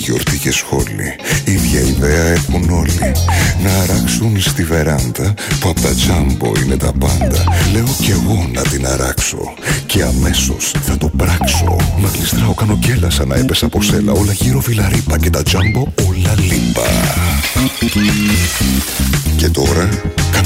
γιορτή και σχόλη. Ίδια ιδέα έχουν όλοι. Να αράξουν στη βεράντα που απ' τα τζάμπο είναι τα πάντα. Λέω κι εγώ να την αράξω και αμέσως θα το πράξω. Να γλιστράω, κάνω κέλα σαν να έπεσα από σέλα. Όλα γύρω βιλαρίπα και τα τζάμπο όλα λίπα. Και τώρα